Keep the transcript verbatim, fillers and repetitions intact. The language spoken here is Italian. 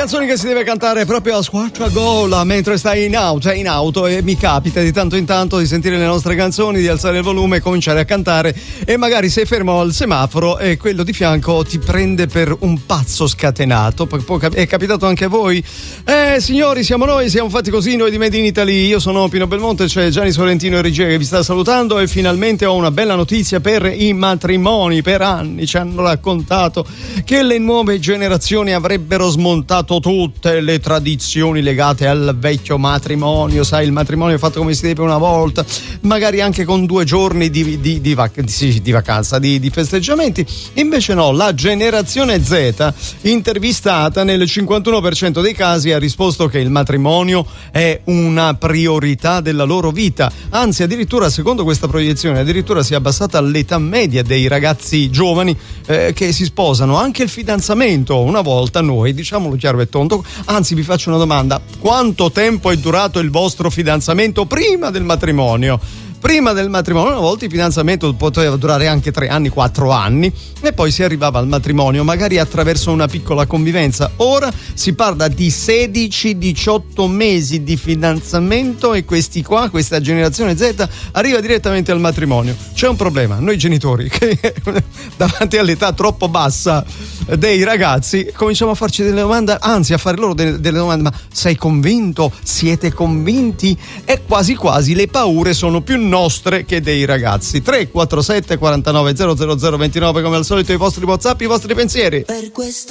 canzoni che si deve cantare proprio a squarciagola mentre stai in auto, in auto e mi capita di tanto in tanto di sentire le nostre canzoni, di alzare il volume e cominciare a cantare e magari sei fermo al semaforo e quello di fianco ti prende per un pazzo scatenato. È capitato anche a voi? Eh signori, siamo noi, siamo fatti così noi di Made in Italy. Io sono Pino Belmonte, c'è Gianni Sorrentino e regia che vi sta salutando e finalmente ho una bella notizia per i matrimoni. Per anni ci hanno raccontato che le nuove generazioni avrebbero smontato tutte le tradizioni legate al vecchio matrimonio, sai, il matrimonio fatto come si deve una volta, magari anche con due giorni di, di, di, vac- sì, di vacanza, di, di festeggiamenti. Invece no, la generazione Z, intervistata, nel cinquantuno per cento dei casi ha risposto che il matrimonio è una priorità della loro vita, anzi addirittura secondo questa proiezione addirittura si è abbassata l'età media dei ragazzi giovani eh, che si sposano. Anche il fidanzamento, una volta noi, diciamolo chiaro e tondo, anzi vi faccio una domanda: quanto tempo è durato il vostro fidanzamento prima del matrimonio? Prima del matrimonio, una volta il fidanzamento poteva durare anche tre anni, quattro anni e poi si arrivava al matrimonio, magari attraverso una piccola convivenza. Ora si parla di sedici diciotto mesi di fidanzamento e questi qua, questa generazione Z, arriva direttamente al matrimonio. C'è un problema, noi genitori che davanti all'età troppo bassa dei ragazzi cominciamo a farci delle domande, anzi a fare loro delle, delle domande: ma sei convinto? Siete convinti? E quasi quasi le paure sono più nostre che dei ragazzi. Tre quattro sette quarantanove zero zero zero ventinove come al solito i vostri WhatsApp, i vostri pensieri. Per questo